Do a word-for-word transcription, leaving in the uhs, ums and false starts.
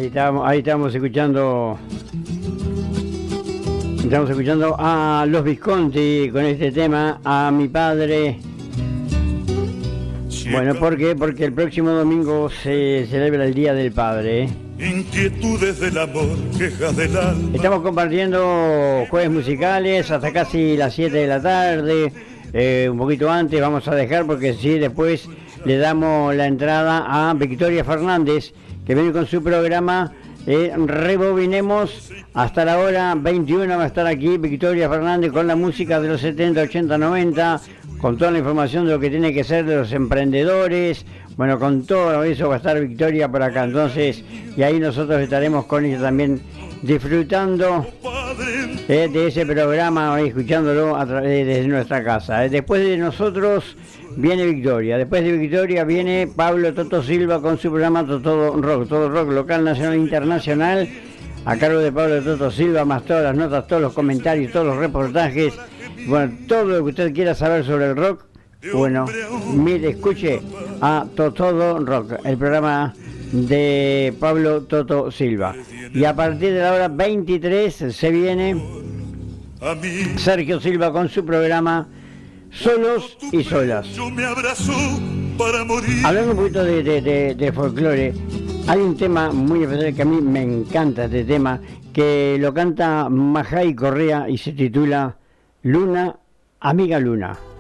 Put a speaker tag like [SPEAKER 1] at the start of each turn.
[SPEAKER 1] Ahí estamos, ahí estamos escuchando. Estamos escuchando a los Visconti con este tema, A mi padre. Bueno, ¿por qué? Porque el próximo domingo se celebra el Día del Padre.
[SPEAKER 2] Inquietudes del amor, quejas del alma.
[SPEAKER 1] Estamos compartiendo jueves musicales hasta casi las siete de la tarde. Eh, un poquito antes vamos a dejar porque sí, después le damos la entrada a Victoria Fernández, que viene con su programa eh, Rebobinemos. Hasta la hora veintiuno va a estar aquí Victoria Fernández con la música de los setenta, ochenta, noventa, con toda la información de lo que tiene que ser de los emprendedores. Bueno, con todo eso va a estar Victoria por acá, entonces, y ahí nosotros estaremos con ella también disfrutando eh, de ese programa, eh, escuchándolo a través de nuestra casa. Eh. Después de nosotros viene Victoria, después de Victoria viene Pablo Toto Silva con su programa Todo Rock, Todo Rock local, nacional e internacional, a cargo de Pablo Toto Silva, más todas las notas, todos los comentarios, todos los reportajes, bueno, todo lo que usted quiera saber sobre el rock. Bueno, mire, escuche a Todo Rock, el programa de Pablo Toto Silva. Y a partir de la hora veintitrés se viene Sergio Silva con su programa Solos y Solas. Hablando un poquito de, de, de, de folclore, hay un tema muy especial que a mí me encanta, este tema, que lo canta Majay Correa y se titula Luna, Amiga Luna.